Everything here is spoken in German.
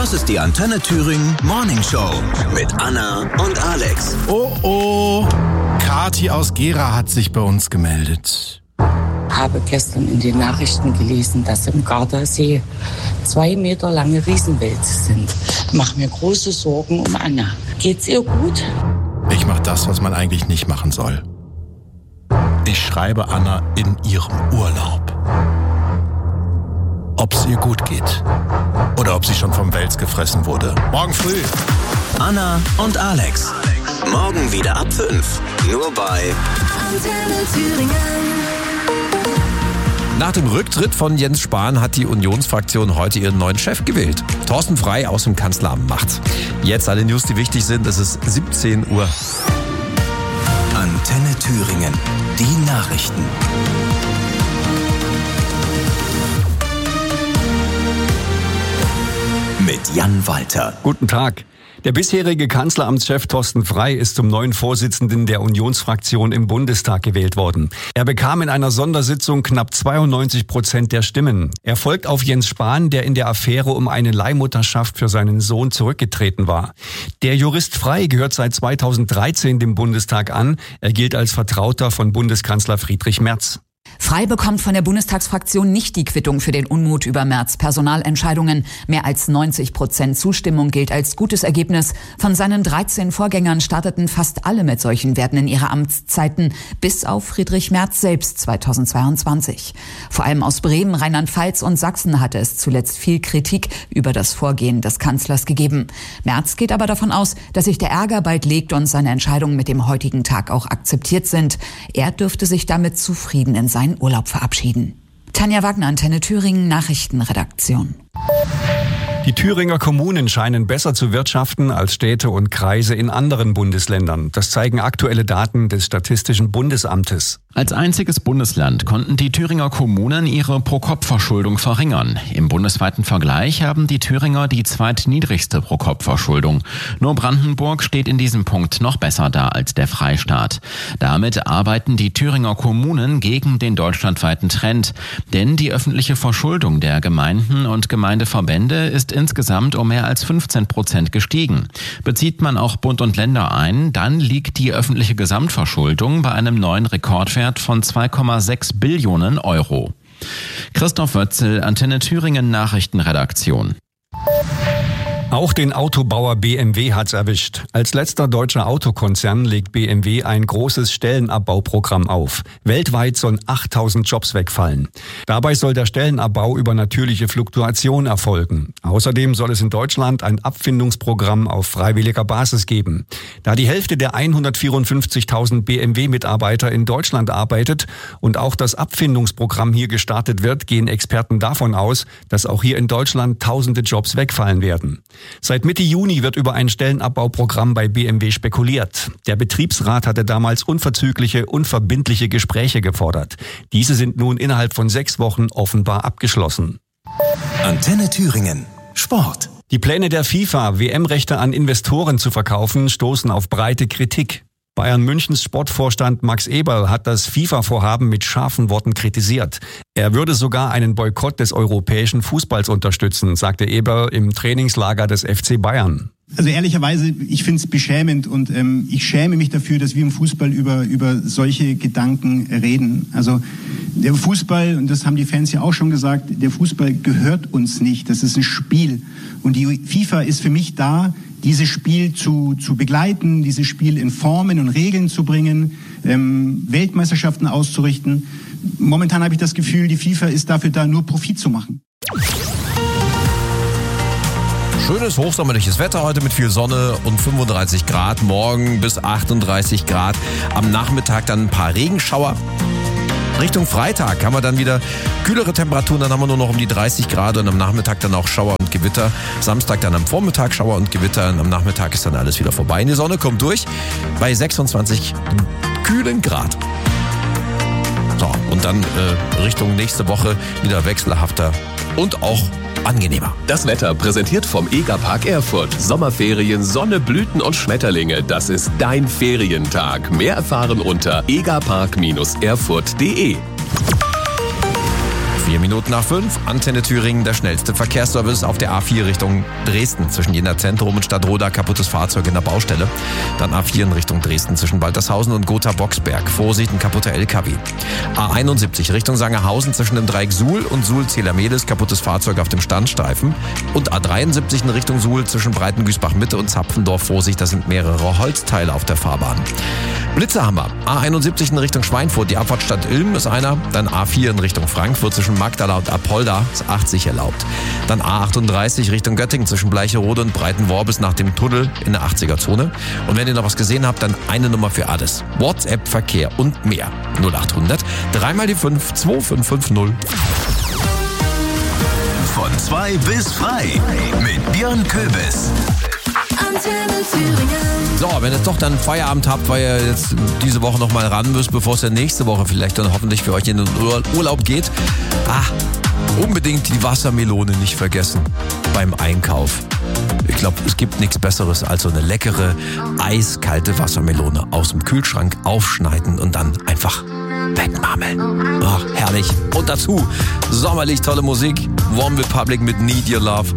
Das ist die Antenne Thüringen Morning Show mit Anna und Alex. Oh, Kathi aus Gera hat sich bei uns gemeldet. Habe gestern in den Nachrichten gelesen, dass im Gardasee 2 Meter lange Riesenwälze sind. Mach mir große Sorgen um Anna. Geht's ihr gut? Ich mache das, was man eigentlich nicht machen soll. Ich schreibe Anna in ihrem Urlaub. Ob es ihr gut geht oder ob sie schon vom Wels gefressen wurde. Morgen früh. Anna und Alex. Morgen wieder ab 5. Nur bei Antenne Thüringen. Nach dem Rücktritt von Jens Spahn hat die Unionsfraktion heute ihren neuen Chef gewählt. Thorsten Frey aus dem Kanzleramt macht. Jetzt alle News, die wichtig sind. Es ist 17 Uhr. Antenne Thüringen. Die Nachrichten. Mit Jan Walter. Guten Tag. Der bisherige Kanzleramtschef Thorsten Frey ist zum neuen Vorsitzenden der Unionsfraktion im Bundestag gewählt worden. Er bekam in einer Sondersitzung knapp 92% der Stimmen. Er folgt auf Jens Spahn, der in der Affäre um eine Leihmutterschaft für seinen Sohn zurückgetreten war. Der Jurist Frey gehört seit 2013 dem Bundestag an. Er gilt als Vertrauter von Bundeskanzler Friedrich Merz. Frey bekommt von der Bundestagsfraktion nicht die Quittung für den Unmut über Merz' Personalentscheidungen. Mehr als 90% Zustimmung gilt als gutes Ergebnis. Von seinen 13 Vorgängern starteten fast alle mit solchen Werten in ihre Amtszeiten, bis auf Friedrich Merz selbst 2022. Vor allem aus Bremen, Rheinland-Pfalz und Sachsen hatte es zuletzt viel Kritik über das Vorgehen des Kanzlers gegeben. Merz geht aber davon aus, dass sich der Ärger bald legt und seine Entscheidungen mit dem heutigen Tag auch akzeptiert sind. Er dürfte sich damit zufrieden in seinen Urlaub verabschieden. Tanja Wagner, Antenne Thüringen, Nachrichtenredaktion. Die Thüringer Kommunen scheinen besser zu wirtschaften als Städte und Kreise in anderen Bundesländern. Das zeigen aktuelle Daten des Statistischen Bundesamtes. Als einziges Bundesland konnten die Thüringer Kommunen ihre Pro-Kopf-Verschuldung verringern. Im bundesweiten Vergleich haben die Thüringer die zweitniedrigste Pro-Kopf-Verschuldung. Nur Brandenburg steht in diesem Punkt noch besser da als der Freistaat. Damit arbeiten die Thüringer Kommunen gegen den deutschlandweiten Trend. Denn die öffentliche Verschuldung der Gemeinden und Gemeindeverbände ist insgesamt um mehr als 15% gestiegen. Bezieht man auch Bund und Länder ein, dann liegt die öffentliche Gesamtverschuldung bei einem neuen Rekordwert von 2,6 Billionen Euro. Christoph Wötzel, Antenne Thüringen Nachrichtenredaktion. Auch den Autobauer BMW hat's erwischt. Als letzter deutscher Autokonzern legt BMW ein großes Stellenabbauprogramm auf. Weltweit sollen 8000 Jobs wegfallen. Dabei soll der Stellenabbau über natürliche Fluktuation erfolgen. Außerdem soll es in Deutschland ein Abfindungsprogramm auf freiwilliger Basis geben. Da die Hälfte der 154.000 BMW-Mitarbeiter in Deutschland arbeitet und auch das Abfindungsprogramm hier gestartet wird, gehen Experten davon aus, dass auch hier in Deutschland tausende Jobs wegfallen werden. Seit Mitte Juni wird über ein Stellenabbauprogramm bei BMW spekuliert. Der Betriebsrat hatte damals unverzügliche, unverbindliche Gespräche gefordert. Diese sind nun innerhalb von 6 Wochen offenbar abgeschlossen. Antenne Thüringen. Sport. Die Pläne der FIFA, WM-Rechte an Investoren zu verkaufen, stoßen auf breite Kritik. Bayern Münchens Sportvorstand Max Eberl hat das FIFA-Vorhaben mit scharfen Worten kritisiert. Er würde sogar einen Boykott des europäischen Fußballs unterstützen, sagte Eberl im Trainingslager des FC Bayern. Also ehrlicherweise, ich finde es beschämend und ich schäme mich dafür, dass wir im Fußball über solche Gedanken reden. Also der Fußball, und das haben die Fans ja auch schon gesagt, der Fußball gehört uns nicht. Das ist ein Spiel. Und die FIFA ist für mich da, dieses Spiel zu begleiten, dieses Spiel in Formen und Regeln zu bringen, Weltmeisterschaften auszurichten. Momentan habe ich das Gefühl, die FIFA ist dafür da, nur Profit zu machen. Schönes hochsommerliches Wetter heute mit viel Sonne und 35 Grad. Morgen bis 38 Grad. Am Nachmittag dann ein paar Regenschauer. Richtung Freitag haben wir dann wieder kühlere Temperaturen. Dann haben wir nur noch um die 30 Grad und am Nachmittag dann auch Schauer und Gewitter. Samstag dann am Vormittag Schauer und Gewitter. Und am Nachmittag ist dann alles wieder vorbei. Die Sonne kommt durch bei 26 kühlen Grad. So, und dann Richtung nächste Woche wieder wechselhafter und auch angenehmer. Das Wetter präsentiert vom Egerpark Erfurt. Sommerferien, Sonne, Blüten und Schmetterlinge. Das ist dein Ferientag. Mehr erfahren unter egerpark-erfurt.de. 4 Minuten nach 5, Antenne Thüringen, der schnellste Verkehrsservice auf der A4 Richtung Dresden. Zwischen Jena Zentrum und Stadtroda kaputtes Fahrzeug in der Baustelle. Dann A4 in Richtung Dresden zwischen Waltershausen und Gotha-Boxberg. Vorsicht, ein kaputter LKW. A71 Richtung Sangerhausen zwischen dem Dreieck Suhl und Suhl-Zählermehlis, kaputtes Fahrzeug auf dem Standstreifen. Und A73 in Richtung Suhl zwischen Breitengüßbach-Mitte und Zapfendorf. Vorsicht, das sind mehrere Holzteile auf der Fahrbahn. Blitzerhammer. A71 in Richtung Schweinfurt, die Abfahrtstadt Ilm ist einer. Dann A4 in Richtung Frankfurt zwischen Magdala und Apolda ist 80 erlaubt. Dann A38 Richtung Göttingen zwischen Bleicherode und Breitenworbis nach dem Tunnel in der 80er-Zone. Und wenn ihr noch was gesehen habt, dann eine Nummer für alles. WhatsApp, Verkehr und mehr. 0800 3 die 5 2550. Von 2 bis frei mit Björn Köbis. Antenne Thüringen. So, wenn ihr doch dann Feierabend habt, weil ihr jetzt diese Woche noch mal ran müsst, bevor es ja nächste Woche vielleicht dann hoffentlich für euch in den Urlaub geht. Unbedingt die Wassermelone nicht vergessen beim Einkauf. Ich glaube, es gibt nichts Besseres als so eine leckere, eiskalte Wassermelone aus dem Kühlschrank aufschneiden und dann einfach wegmarmeln. Ach, herrlich. Und dazu sommerlich tolle Musik. One Republic mit Need Your Love.